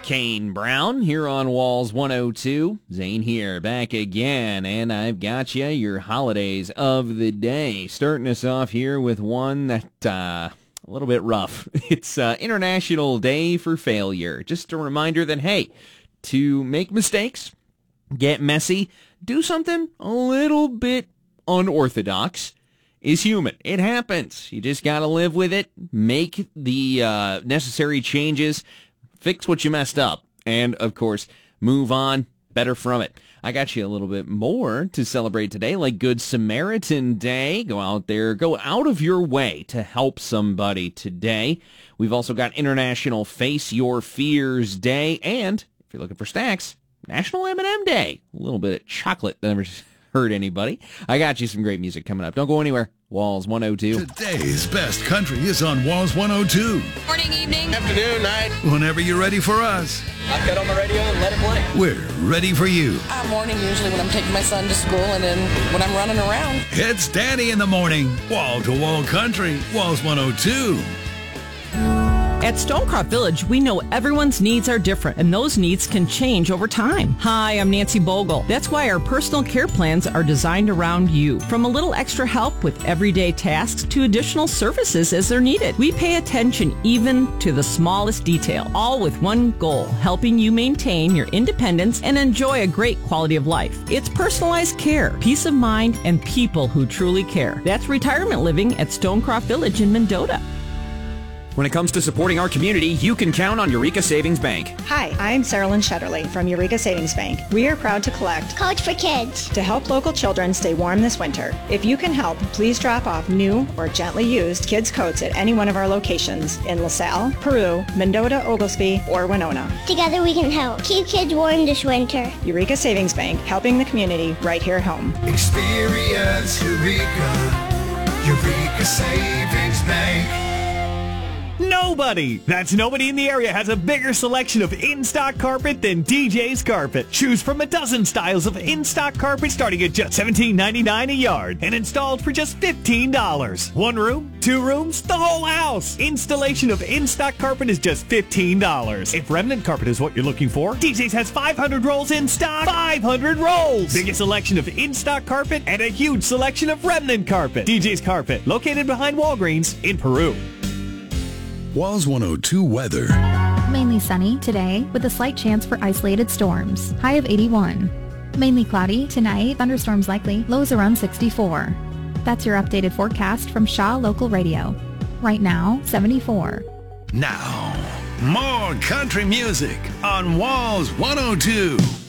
Kane Brown here on Walls 102. Zane here, back again, and I've got you your holidays of the day. Starting us off here with one that, a little bit rough. It's International Day for Failure. Just a reminder that, hey, to make mistakes, get messy, do something a little bit unorthodox is human. It happens. You just got to live with it, make the necessary changes, fix what you messed up, and, of course, move on better from it. I got you a little bit more to celebrate today, like Good Samaritan Day. Go out there, go out of your way to help somebody today. We've also got International Face Your Fears Day, and if you're looking for snacks, National M&M Day. A little bit of chocolate never hurt anybody. I got you some great music coming up. Don't go anywhere. Walls 102. Today's best country is on Walls 102. Morning, evening, afternoon, night. Whenever you're ready for us. I'll get on the radio and let it play. We're ready for you. Morning usually when I'm taking my son to school and then when I'm running around. It's Danny in the morning. Wall-to-wall country. Walls 102. At Stonecroft Village, we know everyone's needs are different, and those needs can change over time. Hi, I'm Nancy Bogle. That's why our personal care plans are designed around you. From a little extra help with everyday tasks to additional services as they're needed. We pay attention even to the smallest detail, all with one goal, helping you maintain your independence and enjoy a great quality of life. It's personalized care, peace of mind, and people who truly care. That's retirement living at Stonecroft Village in Mendota. When it comes to supporting our community, you can count on Eureka Savings Bank. Hi, I'm Sarah Lynn Shetterly from Eureka Savings Bank. We are proud to collect College for Kids to help local children stay warm this winter. If you can help, please drop off new or gently used kids' coats at any one of our locations in LaSalle, Peru, Mendota, Oglesby, or Winona. Together we can help keep kids warm this winter. Eureka Savings Bank, helping the community right here at home. Experience Eureka. Eureka Savings Bank. Nobody! That's nobody in the area has a bigger selection of in-stock carpet than DJ's Carpet. Choose from a dozen styles of in-stock carpet starting at just $17.99 a yard and installed for just $15. One room, two rooms, the whole house. Installation of in-stock carpet is just $15. If remnant carpet is what you're looking for, DJ's has 500 rolls in stock. 500 rolls! Biggest selection of in-stock carpet and a huge selection of remnant carpet. DJ's Carpet, located behind Walgreens in Peru. Walls 102 weather. Mainly sunny today with a slight chance for isolated storms. High of 81. Mainly cloudy tonight. Thunderstorms likely. Lows around 64. That's your updated forecast from Shaw Local Radio. Right now, 74. Now, more country music on Walls 102.